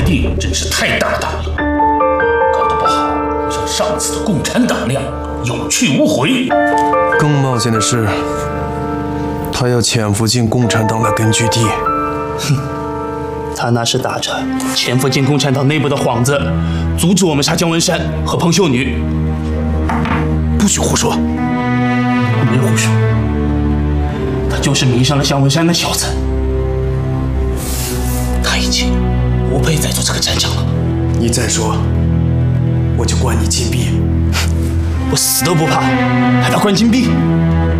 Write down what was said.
定真是太大胆了，搞得不好会像上次的共产党那样有去无回。 更冒险的是，他要潜伏进共产党的根据地。 他那是打着潜伏进共产党内部的幌子，阻止我们杀姜文山和彭秀女。 不许胡说！ 没胡说，他就是迷上了姜文山那小子，他已经不配再做这个站长了。 你再说，我就关你禁闭。 我死都不怕，还怕关禁闭？